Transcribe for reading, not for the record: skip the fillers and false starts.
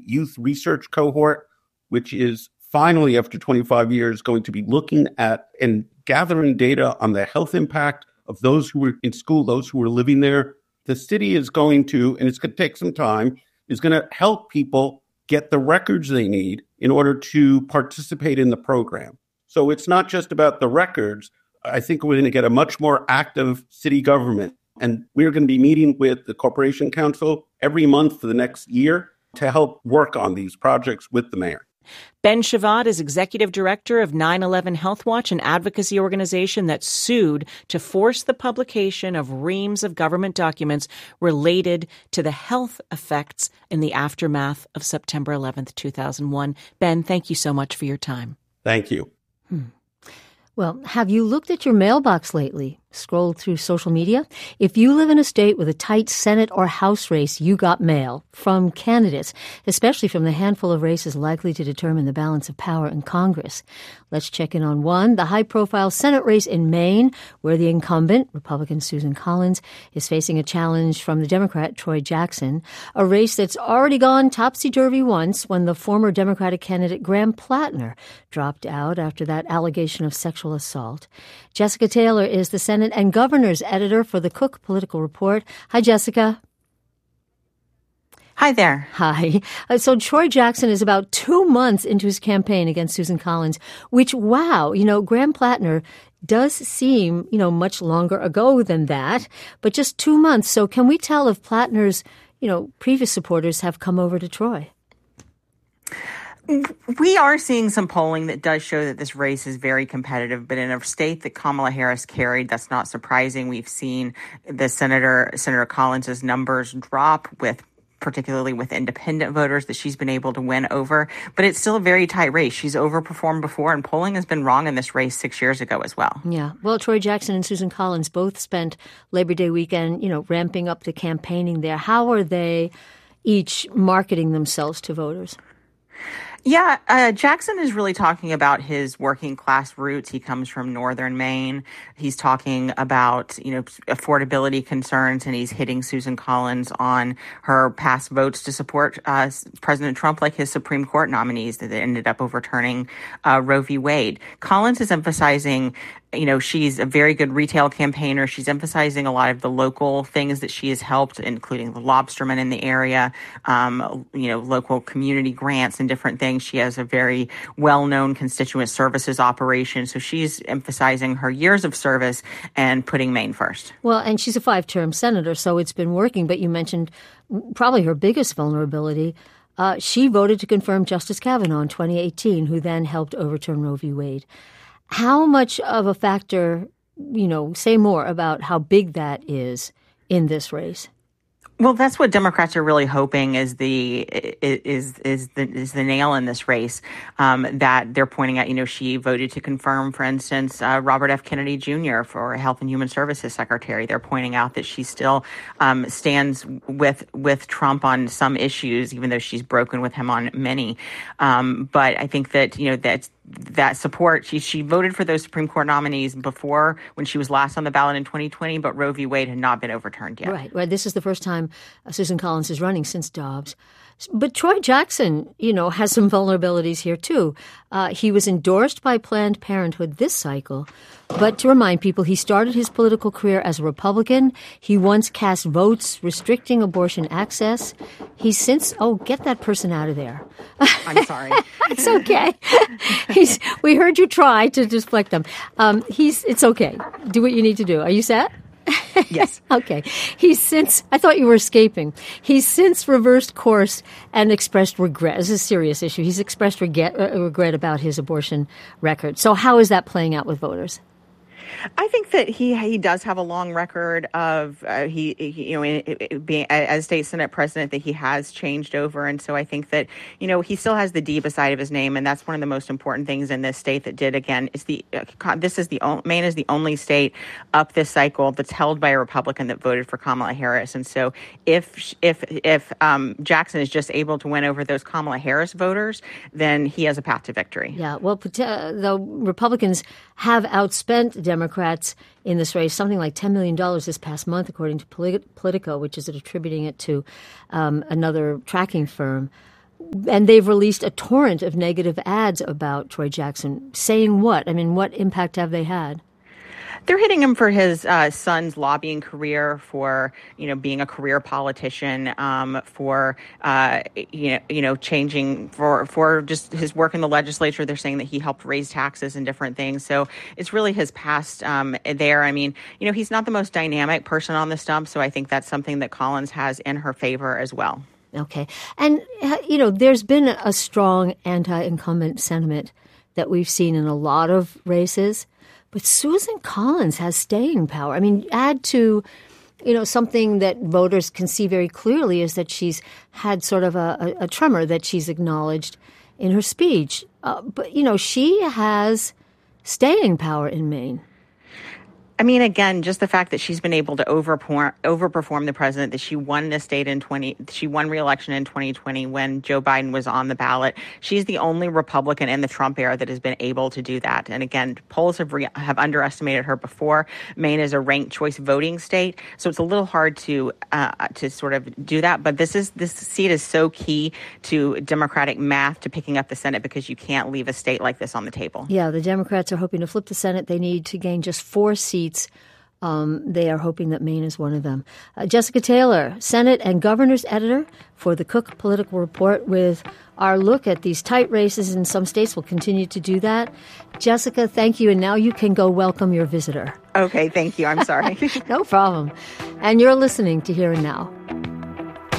youth research cohort, which is finally, after 25 years, going to be looking at and gathering data on the health impact of those who were in school, those who were living there. The city is going to, and it's going to take some time, is going to help people get the records they need in order to participate in the program. So it's not just about the records. I think we're going to get a much more active city government. And we're going to be meeting with the Corporation Council every month for the next year to help work on these projects with the mayor. Ben Shavvad is executive director of 9/11 Health Watch, an advocacy organization that sued to force the publication of reams of government documents related to the health effects in the aftermath of September 11th, 2001. Ben, thank you so much for your time. Thank you. Well, have you looked at your mailbox lately? Scrolled through social media? If you live in a state with a tight Senate or House race, you got mail from candidates, especially from the handful of races likely to determine the balance of power in Congress. Let's check in on one, the high-profile Senate race in Maine, where the incumbent, Republican Susan Collins, is facing a challenge from the Democrat Troy Jackson, a race that's already gone topsy-turvy once when the former Democratic candidate Graham Plattner dropped out after that allegation of sexual assault. Jessica Taylor is the Senate and Governor's editor for the Cook Political Report. Hi, Jessica. Hi there. Hi. So Troy Jackson is about 2 months into his campaign against Susan Collins, which, wow, Graham Plattner does seem, much longer ago than that, but just 2 months. So can we tell if Plattner's, previous supporters have come over to Troy? We are seeing some polling that does show that this race is very competitive, but in a state that Kamala Harris carried, that's not surprising. We've seen the Senator Collins's numbers drop particularly with independent voters that she's been able to win over. But it's still a very tight race. She's overperformed before, and polling has been wrong in this race 6 years ago as well. Yeah. Well, Troy Jackson and Susan Collins both spent Labor Day weekend, ramping up the campaigning there. How are they each marketing themselves to voters? Yeah, Jackson is really talking about his working class roots. He comes from northern Maine. He's talking about, affordability concerns, and he's hitting Susan Collins on her past votes to support President Trump, like his Supreme Court nominees that ended up overturning Roe v. Wade. Collins is emphasizing she's a very good retail campaigner. She's emphasizing a lot of the local things that she has helped, including the lobstermen in the area, local community grants and different things. She has a very well-known constituent services operation. So she's emphasizing her years of service and putting Maine first. Well, and she's a 5-term senator, so it's been working. But you mentioned probably her biggest vulnerability. She voted to confirm Justice Kavanaugh in 2018, who then helped overturn Roe v. Wade. How much of a factor, say more about how big that is in this race? Well, that's what Democrats are really hoping is the nail in this race. That they're pointing out. She voted to confirm, for instance, Robert F. Kennedy Jr. for Health and Human Services Secretary. They're pointing out that she still stands with Trump on some issues, even though she's broken with him on many. But I think that that support, she voted for those Supreme Court nominees before, when she was last on the ballot in 2020, but Roe v. Wade had not been overturned yet. Right. Well, this is the first time Susan Collins is running since Dobbs. But Troy Jackson, has some vulnerabilities here, too. He was endorsed by Planned Parenthood this cycle. But to remind people, he started his political career as a Republican. He once cast votes restricting abortion access. He's since, get that person out of there. I'm sorry. It's okay. We heard you try to deflect them. It's okay. Do what you need to do. Are you set? Yes. Okay. I thought you were escaping. He's since reversed course and expressed regret. This is a serious issue. He's expressed regret about his abortion record. So how is that playing out with voters? I think that he does have a long record of being as state Senate president, that he has changed over, and so I think that he still has the D beside of his name, and that's one of the most important things in this state that did. Again, Maine is the only state up this cycle that's held by a Republican that voted for Kamala Harris, and so if Jackson is just able to win over those Kamala Harris voters, then he has a path to victory. Yeah, well, the Republicans have outspent Democrats in this race, something like $10 million this past month, according to Politico, which is attributing it to another tracking firm. And they've released a torrent of negative ads about Troy Jackson. Saying what? I mean, what impact have they had? They're hitting him for his son's lobbying career, for being a career politician, for changing for just his work in the legislature. They're saying that he helped raise taxes and different things. So it's really his past there. I mean, he's not the most dynamic person on the stump, so I think that's something that Collins has in her favor as well. Okay, and there's been a strong anti-incumbent sentiment that we've seen in a lot of races. But Susan Collins has staying power. I mean, add to, something that voters can see very clearly is that she's had sort of a tremor that she's acknowledged in her speech. But she has staying power in Maine. I mean, again, just the fact that she's been able to overperform the president, that she won the state she won re-election in 2020 when Joe Biden was on the ballot. She's the only Republican in the Trump era that has been able to do that. And again, polls have underestimated her before. Maine is a ranked choice voting state, so it's a little hard to sort of do that. But this seat is so key to Democratic math to picking up the Senate, because you can't leave a state like this on the table. Yeah, the Democrats are hoping to flip the Senate. They need to gain just 4 seats. They are hoping that Maine is one of them. Jessica Taylor, Senate and Governor's Editor for the Cook Political Report, with our look at these tight races in some states. We'll continue to do that. Jessica, thank you. And now you can go welcome your visitor. Okay, thank you. I'm sorry. No problem. And you're listening to Here and Now.